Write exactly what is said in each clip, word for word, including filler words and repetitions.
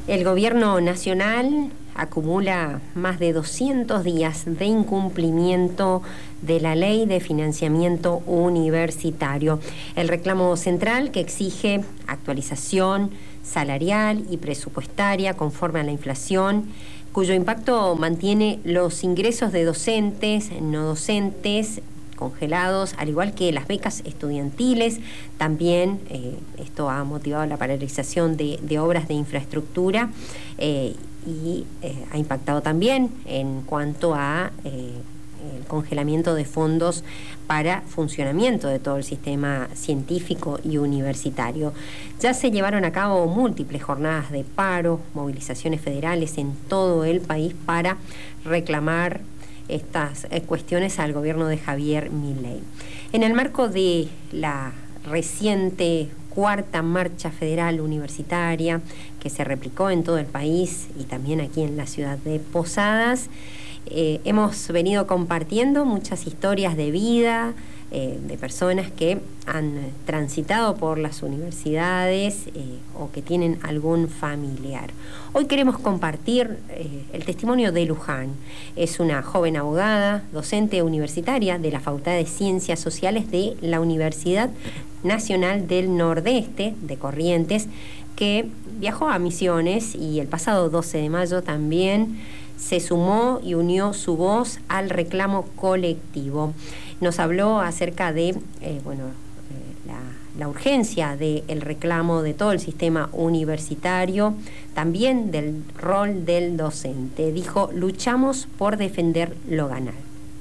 El gobierno nacional acumula más de doscientos días de incumplimiento de la ley de financiamiento universitario. El reclamo central que exige actualización salarial y presupuestaria conforme a la inflación, cuyo impacto mantiene los ingresos de docentes, no docentes, congelados, al igual que las becas estudiantiles. También eh, esto ha motivado la paralización de, de obras de infraestructura eh, y eh, ha impactado también en cuanto a eh, el congelamiento de fondos para funcionamiento de todo el sistema científico y universitario. Ya se llevaron a cabo múltiples jornadas de paro, movilizaciones federales en todo el país para reclamar estas eh, cuestiones al gobierno de Javier Milei. En el marco de la reciente cuarta marcha federal universitaria que se replicó en todo el país y también aquí en la ciudad de Posadas, eh, hemos venido compartiendo muchas historias de vida eh, de personas que han transitado por las universidades eh, o que tienen algún familiar. Hoy queremos compartir eh, el testimonio de Luján. Es una joven abogada, docente universitaria de la Facultad de Ciencias Sociales de la Universidad Nacional del Nordeste de Corrientes, que viajó a Misiones y el pasado doce de mayo también se sumó y unió su voz al reclamo colectivo. Nos habló acerca de eh, bueno, eh, la, la urgencia del reclamo de todo el sistema universitario, también del rol del docente. Dijo: luchamos por defender lo ganado.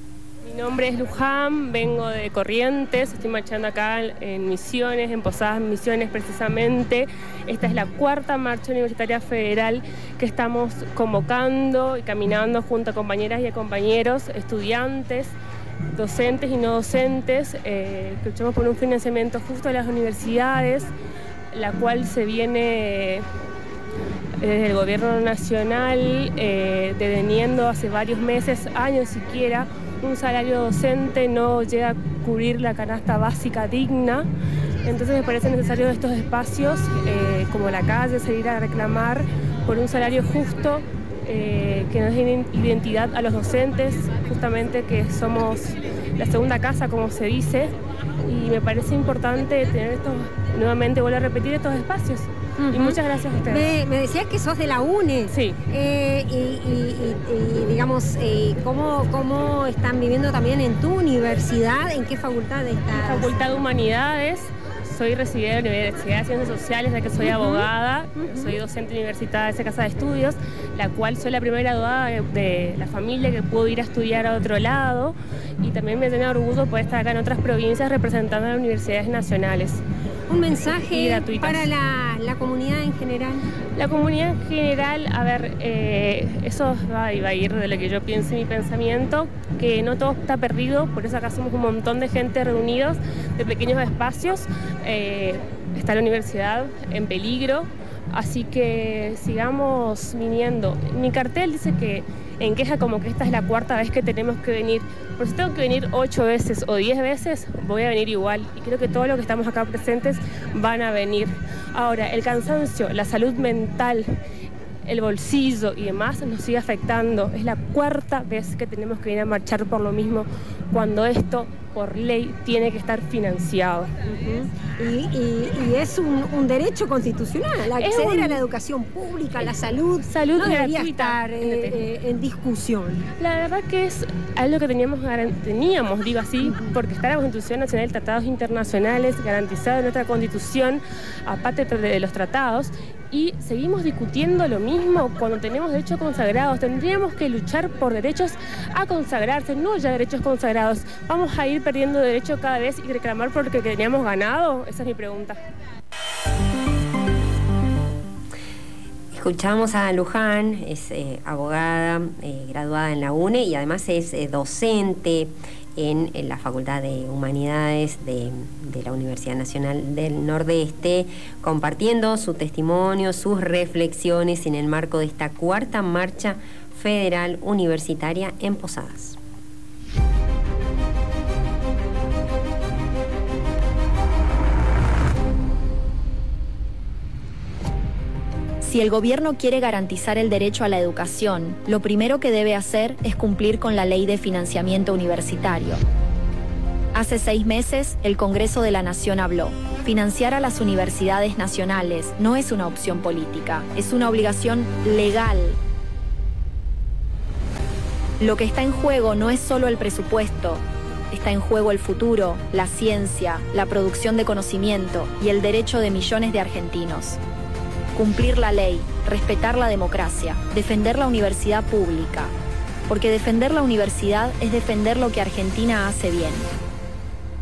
Mi nombre es Luján, vengo de Corrientes, estoy marchando acá en Misiones, en Posadas Misiones precisamente. Esta es la cuarta marcha universitaria federal que estamos convocando y caminando junto a compañeras y a compañeros, estudiantes, docentes y no docentes, eh, que luchamos por un financiamiento justo de las universidades, la cual se viene desde el gobierno nacional eh, deteniendo hace varios meses, años siquiera. Un salario docente no llega a cubrir la canasta básica digna, entonces me parece necesario estos espacios, eh, como la calle, salir a reclamar por un salario justo, eh, que nos dé identidad a los docentes, justamente que somos la segunda casa, como se dice, y me parece importante tener estos, nuevamente vuelvo a repetir, estos espacios. Uh-huh. Y muchas gracias a ustedes. Me, me decías que sos de la UNE. Sí. Eh, y, y, y, y digamos, eh, ¿cómo, ¿cómo están viviendo también en tu universidad? ¿En qué facultad estás? Facultad de Humanidades. Soy residente de la Universidad de Ciencias Sociales, ya que soy uh-huh. abogada. Uh-huh. Soy docente universitaria de esa casa de estudios, la cual soy la primera graduada de, de la familia que pudo ir a estudiar a otro lado. Y también me llena de orgullo poder estar acá en otras provincias representando a las universidades nacionales. ¿Un mensaje para la, la comunidad en general? La comunidad en general, a ver, eh, eso va, va a ir de lo que yo pienso y mi pensamiento, que no todo está perdido, por eso acá somos un montón de gente reunidos, de pequeños espacios. Eh, está la universidad en peligro, así que sigamos viniendo. Mi cartel dice que en queja como que esta es la cuarta vez que tenemos que venir. Pero si tengo que venir ocho veces o diez veces, voy a venir igual. Y creo que todos los que estamos acá presentes van a venir. Ahora, el cansancio, la salud mental, el bolsillo y demás nos sigue afectando. Es la cuarta vez que tenemos que venir a marchar por lo mismo, cuando esto, por ley, tiene que estar financiado. Uh-huh. y, y, y es un, un derecho constitucional, acceder un... a la educación pública, a la salud, salud no debería gratuita, estar eh, eh, en discusión. La verdad que es algo que teníamos, teníamos digo así, porque está en la Constitución Nacional, tratados internacionales, garantizado en nuestra Constitución, aparte de los tratados, y seguimos discutiendo lo mismo cuando tenemos derechos consagrados. Tendríamos que luchar por derechos a consagrarse, no ya derechos consagrados. ¿Vamos a ir perdiendo derechos cada vez y reclamar por lo que teníamos ganado? Esa es mi pregunta. Escuchamos a Luján, es eh, abogada, eh, graduada en la UNE y además es eh, docente en, en la Facultad de Humanidades de, de la Universidad Nacional del Nordeste, compartiendo su testimonio, sus reflexiones en el marco de esta cuarta marcha federal universitaria en Posadas. Si el gobierno quiere garantizar el derecho a la educación, lo primero que debe hacer es cumplir con la Ley de Financiamiento Universitario. Hace seis meses, el Congreso de la Nación habló. Financiar a las universidades nacionales no es una opción política, es una obligación legal. Lo que está en juego no es solo el presupuesto, está en juego el futuro, la ciencia, la producción de conocimiento y el derecho de millones de argentinos. Cumplir la ley, respetar la democracia, defender la universidad pública, porque defender la universidad es defender lo que Argentina hace bien.